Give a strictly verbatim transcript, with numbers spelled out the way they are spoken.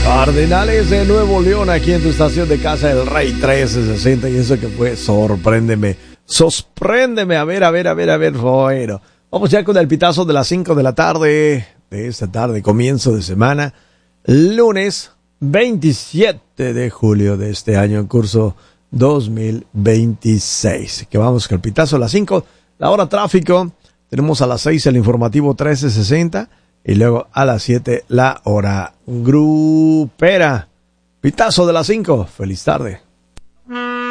Cardenales de Nuevo León, aquí en tu estación de Casa del Rey trece sesenta. Y eso que fue, sorpréndeme, sorpréndeme. A ver, a ver, a ver, a ver. Bueno, vamos ya con el pitazo de las cinco de la tarde, de esta tarde, comienzo de semana, lunes veintisiete de julio de este año en curso dos mil veintiséis. Que vamos con el pitazo a las cinco, la hora tráfico. Tenemos a las seis el informativo trece sesenta. Y luego a las siete la hora grupera. Pitazo de las cinco. Feliz tarde.